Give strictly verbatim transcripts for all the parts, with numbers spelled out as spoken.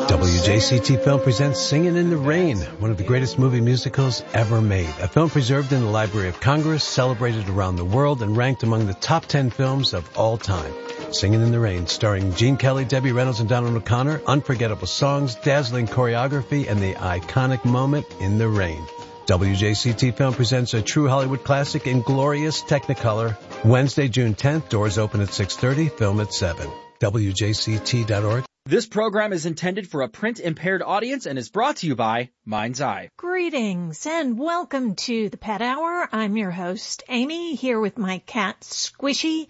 W J C T Film presents Singin' in the Rain, one of the greatest movie musicals ever made. A film preserved in the Library of Congress, celebrated around the world, and ranked among the top ten films of all time. Singin' in the Rain, starring Gene Kelly, Debbie Reynolds, and Donald O'Connor, unforgettable songs, dazzling choreography, and the iconic moment in the rain. W J C T Film presents a true Hollywood classic in glorious Technicolor. Wednesday, June tenth, doors open at six thirty, film at seven. W J C T dot org. This program is intended for a print-impaired audience and is brought to you by Mind's Eye. Greetings and welcome to the Pet Hour. I'm your host, Amy, here with my cat, Squishy.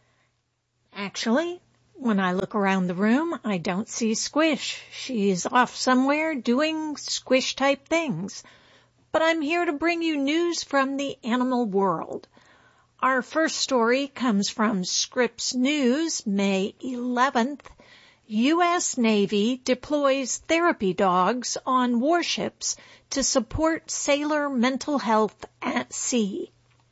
Actually, when I look around the room, I don't see Squish. She's off somewhere doing Squish-type things. But I'm here to bring you news from the animal world. Our first story comes from Scripps News, May eleventh. U S Navy deploys therapy dogs on warships to support sailor mental health at sea.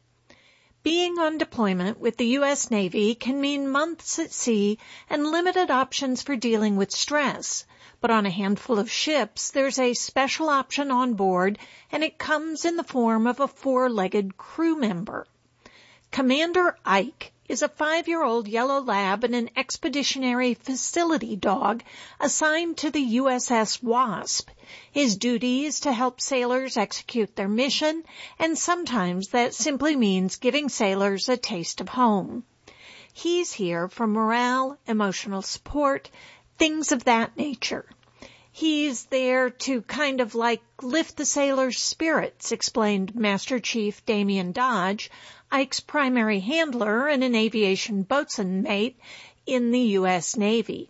Being on deployment with the U S Navy can mean months at sea and limited options for dealing with stress. But on a handful of ships, there's a special option on board, and it comes in the form of a four-legged crew member. Commander Ike is a five-year-old yellow lab and an expeditionary facility dog assigned to the U S S Wasp. His duty is to help sailors execute their mission, and sometimes that simply means giving sailors a taste of home. He's here for morale, emotional support, things of that nature. He's there to kind of like lift the sailors' spirits, explained Master Chief Damian Dodge, Ike's primary handler and an aviation boatswain mate in the U S Navy.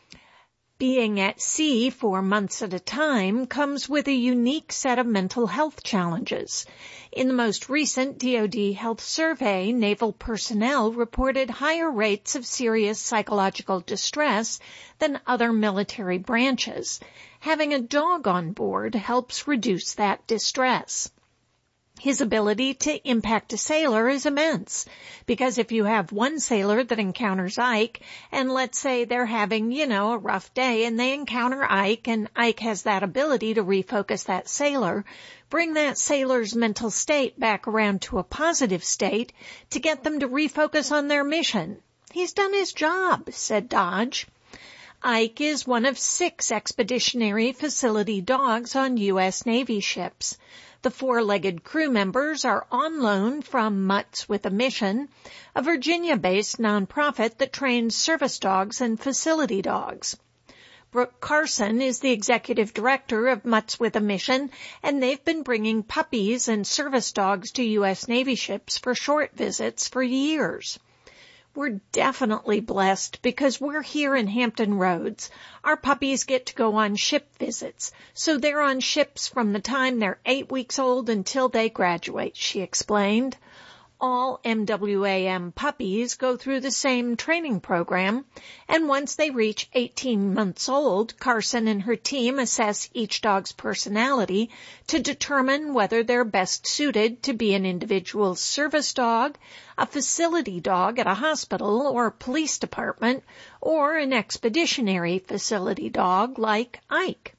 Being at sea for months at a time comes with a unique set of mental health challenges. In the most recent D O D Health Survey, naval personnel reported higher rates of serious psychological distress than other military branches. Having a dog on board helps reduce that distress. His ability to impact a sailor is immense, because if you have one sailor that encounters Ike, and let's say they're having, you know, a rough day, and they encounter Ike, and Ike has that ability to refocus that sailor, bring that sailor's mental state back around to a positive state to get them to refocus on their mission. He's done his job, said Dodge. Ike is one of six expeditionary facility dogs on U S Navy ships. The four-legged crew members are on loan from Mutts with a Mission, a Virginia-based nonprofit that trains service dogs and facility dogs. Brooke Carson is the executive director of Mutts with a Mission, and they've been bringing puppies and service dogs to U S Navy ships for short visits for years. We're definitely blessed because we're here in Hampton Roads. Our puppies get to go on ship visits, so they're on ships from the time they're eight weeks old until they graduate, she explained. All M W A M puppies go through the same training program, and once they reach eighteen months old, Carson and her team assess each dog's personality to determine whether they're best suited to be an individual service dog, a facility dog at a hospital or police department, or an expeditionary facility dog like Ike.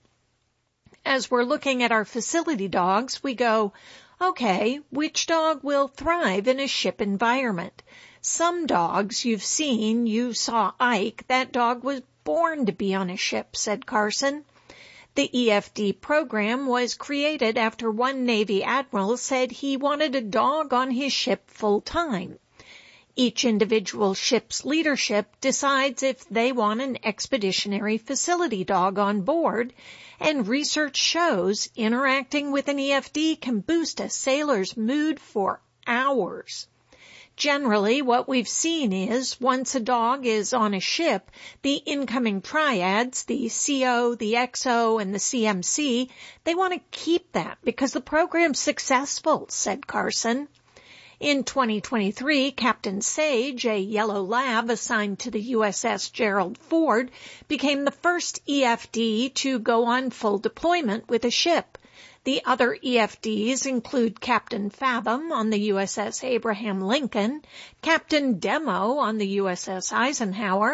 As we're looking at our facility dogs, we go, okay, which dog will thrive in a ship environment? Some dogs you've seen, you saw Ike, that dog was born to be on a ship, said Carson. The E F D program was created after one Navy admiral said he wanted a dog on his ship full time. Each individual ship's leadership decides if they want an expeditionary facility dog on board, and research shows interacting with an E F D can boost a sailor's mood for hours. Generally, what we've seen is once a dog is on a ship, the incoming triads, the C O, the X O, and the C M C, they want to keep that because the program's successful, said Carson. In twenty twenty-three, Captain Sage, a yellow lab assigned to the U S S Gerald Ford, became the first E F D to go on full deployment with a ship. The other E F Ds include Captain Fathom on the U S S Abraham Lincoln, Captain Demo on the U S S Eisenhower,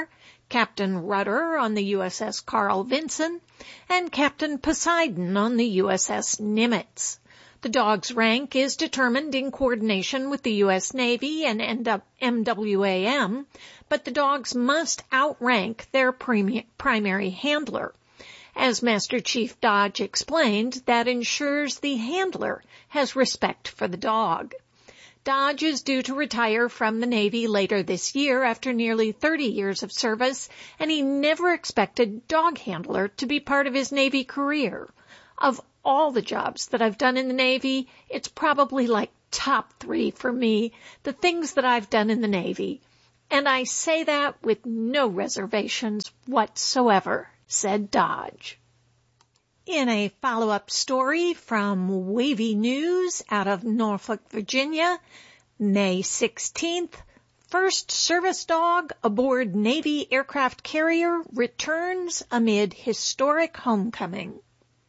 Captain Rudder on the U S S Carl Vinson, and Captain Poseidon on the U S S Nimitz. The dog's rank is determined in coordination with the U S Navy and M W A M, but the dogs must outrank their primary handler. As Master Chief Dodge explained, that ensures the handler has respect for the dog. Dodge is due to retire from the Navy later this year after nearly thirty years of service, and he never expected dog handler to be part of his Navy career. Of all the jobs that I've done in the Navy, it's probably like top three for me, the things that I've done in the Navy. And I say that with no reservations whatsoever, said Dodge. In a follow-up story from Wavy News out of Norfolk, Virginia, May sixteenth, first service dog aboard Navy aircraft carrier returns amid historic homecoming.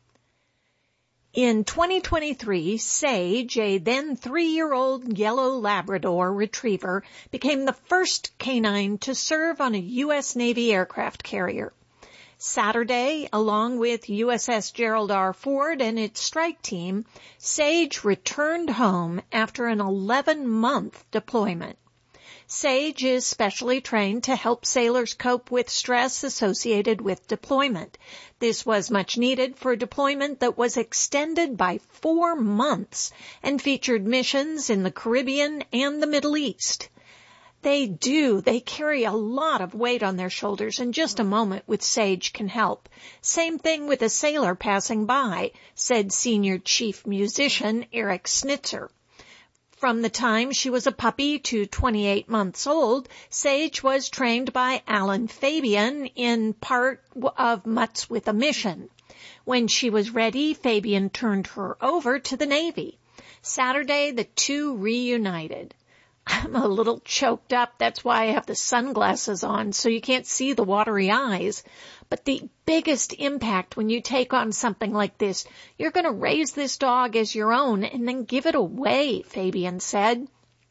In twenty twenty-three, Sage, a then three-year-old yellow Labrador retriever, became the first canine to serve on a U S Navy aircraft carrier. Saturday, along with U S S Gerald R. Ford and its strike team, Sage returned home after an eleven-month deployment. Sage is specially trained to help sailors cope with stress associated with deployment. This was much needed for a deployment that was extended by four months and featured missions in the Caribbean and the Middle East. They do. They carry a lot of weight on their shoulders, and just a moment with Sage can help. Same thing with a sailor passing by, said senior chief musician Eric Snitzer. From the time she was a puppy to twenty-eight months old, Sage was trained by Alan Fabian in part of Mutts with a Mission. When she was ready, Fabian turned her over to the Navy. Saturday, the two reunited. I'm a little choked up. That's why I have the sunglasses on, so you can't see the watery eyes. But the biggest impact when you take on something like this, you're going to raise this dog as your own and then give it away, Fabian said.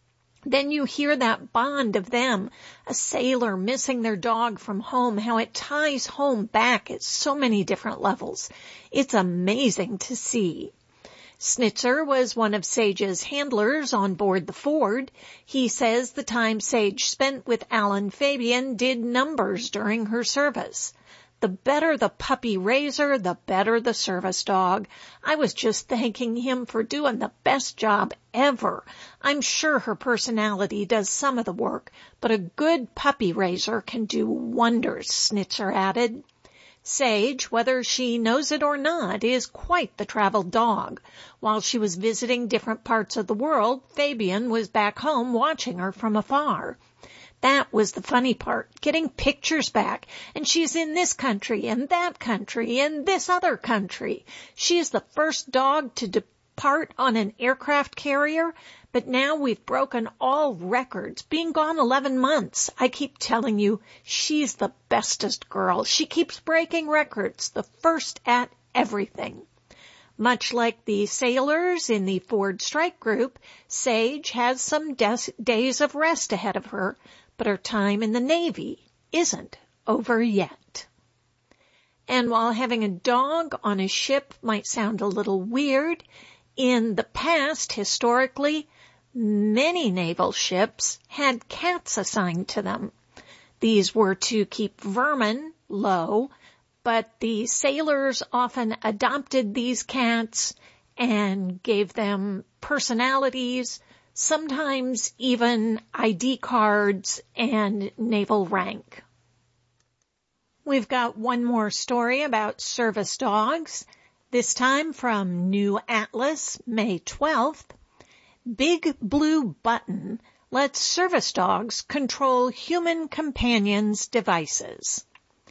Then you hear that bond of them, a sailor missing their dog from home, how it ties home back at so many different levels. It's amazing to see. Snitzer was one of Sage's handlers on board the Ford. He says the time Sage spent with Alan Fabian did numbers during her service. The better the puppy raiser, the better the service dog. I was just thanking him for doing the best job ever. I'm sure her personality does some of the work, but a good puppy raiser can do wonders, Snitzer added. Sage, whether she knows it or not, is quite the traveled dog. While she was visiting different parts of the world, Fabian was back home watching her from afar. That was the funny part, getting pictures back. And she's in this country and that country and this other country. She is the first dog to depart on an aircraft carrier, but now we've broken all records, being gone eleven months. I keep telling you, she's the bestest girl. She keeps breaking records, the first at everything. Much like the sailors in the Ford Strike Group, Sage has some des- days of rest ahead of her, but her time in the Navy isn't over yet. And while having a dog on a ship might sound a little weird, in the past, historically, many naval ships had cats assigned to them. These were to keep vermin low, but the sailors often adopted these cats and gave them personalities, sometimes even I D cards and naval rank. We've got one more story about service dogs, this time from New Atlas, May twelfth. Big Blue Button lets service dogs control human companions' devices.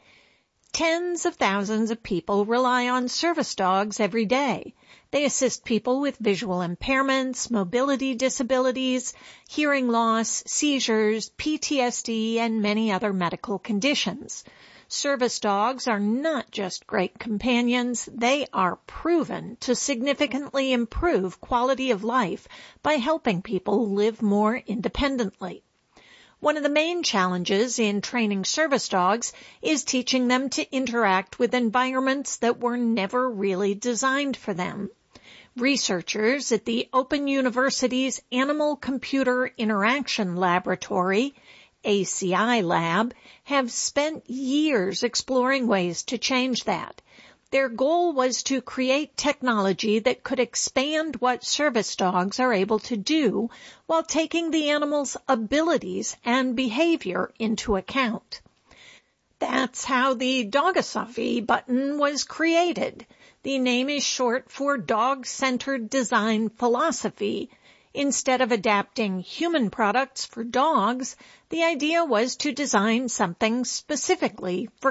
Tens of thousands of people rely on service dogs every day. They assist people with visual impairments, mobility disabilities, hearing loss, seizures, P T S D, and many other medical conditions. Service dogs are not just great companions, they are proven to significantly improve quality of life by helping people live more independently. One of the main challenges in training service dogs is teaching them to interact with environments that were never really designed for them. Researchers at the Open University's Animal Computer Interaction Laboratory, A C I Lab, have spent years exploring ways to change that. Their goal was to create technology that could expand what service dogs are able to do while taking the animal's abilities and behavior into account. That's how the Dogosophy button was created. The name is short for Dog-Centered Design Philosophy. Instead of adapting human products for dogs, the idea was to design something specifically for